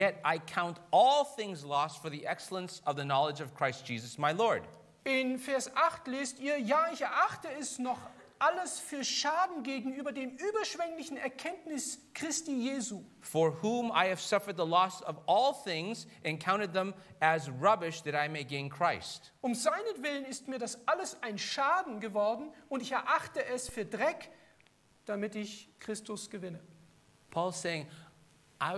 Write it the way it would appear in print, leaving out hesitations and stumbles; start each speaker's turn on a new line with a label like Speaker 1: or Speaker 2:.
Speaker 1: Yet I count all things lost for the excellence of the knowledge of Christ Jesus my Lord.
Speaker 2: In Vers 8 lest ihr, ja, ich erachte es noch alles für Schaden gegenüber dem überschwänglichen Erkenntnis Christi Jesu.
Speaker 1: For whom I have suffered the loss of all things and counted them as rubbish that I may gain Christ.
Speaker 2: Um seinetwillen ist mir das alles ein Schaden geworden und ich erachte es für Dreck, damit ich Christus gewinne.
Speaker 1: Paul's saying,